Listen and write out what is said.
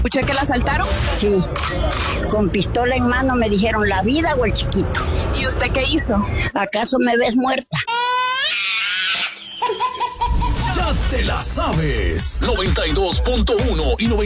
¿Escuché que la asaltaron? Sí, con pistola en mano me dijeron la vida o el chiquito. ¿Y usted qué hizo? ¿Acaso me ves muerta? Ya te la sabes. 92.1 y